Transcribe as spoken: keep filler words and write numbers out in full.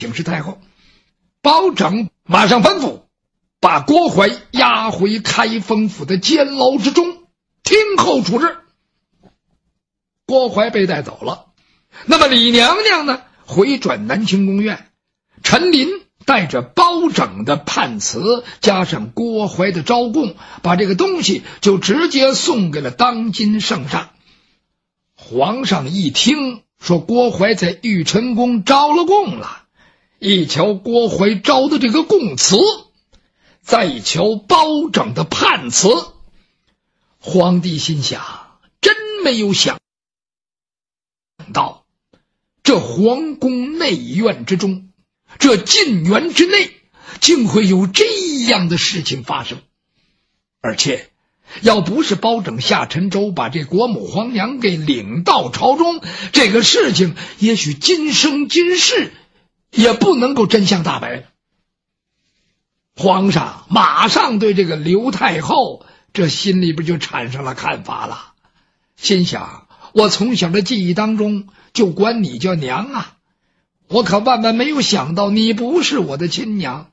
请示太后。包拯马上吩咐把郭槐押回开封府的监牢之中，听候处置。郭槐被带走了，那么李娘娘呢，回转南清宫院。陈琳带着包拯的判词加上郭槐的招供，把这个东西就直接送给了当今圣上。皇上一听说郭槐在玉琛宫招了供了，一瞧郭槐招的这个供词，再一瞧包拯的判词，皇帝心想，真没有想到这皇宫内院之中，这禁园之内竟会有这样的事情发生。而且要不是包拯下沉州把这国母皇娘给领到朝中，这个事情也许今生今世也不能够真相大白。皇上马上对这个刘太后这心里边就产生了看法了，心想，我从小的记忆当中就管你叫娘啊，我可万万没有想到你不是我的亲娘，